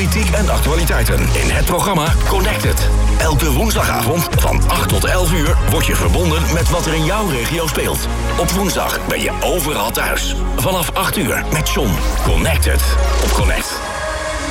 politiek en actualiteiten in het programma Connected. Elke woensdagavond van 8 tot 11 uur word je verbonden met wat er in jouw regio speelt. Op woensdag ben je overal thuis. Vanaf 8 uur met John. Connected op Connect.